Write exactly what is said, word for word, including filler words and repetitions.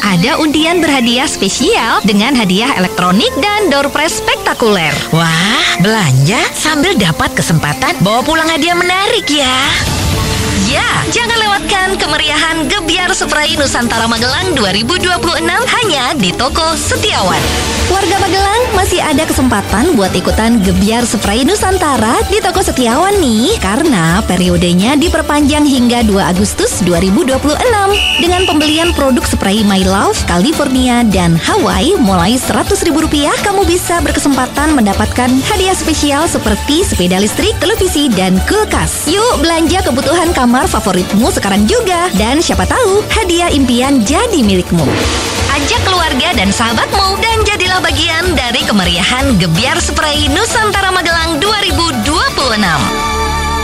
ada undian berhadiah spesial dengan hadiah elektronik dan door prize spektakuler. Wah, belanja sambil dapat kesempatan bawa pulang hadiah menarik ya. Ya, jangan lewatkan kemeriahan Gebyar Spray Nusantara Magelang dua ribu dua puluh enam hanya di Toko Setiawan. Warga Magelang masih ada kesempatan buat ikutan Gebyar Spray Nusantara di Toko Setiawan nih, karena periodenya diperpanjang hingga dua Agustus dua ribu dua puluh enam. Dengan pembelian produk spray My Love, California, dan Hawaii mulai seratus ribu rupiah, kamu bisa berkesempatan mendapatkan hadiah spesial seperti sepeda listrik, televisi, dan kulkas. Yuk belanja kebutuhan kamar favoritmu sekarang juga, dan siapa tahu hadiah impian jadi milikmu. Ajak keluarga dan sahabatmu dan jadilah bagian dari kemeriahan Gebyar Spray Nusantara Magelang dua ribu dua puluh enam.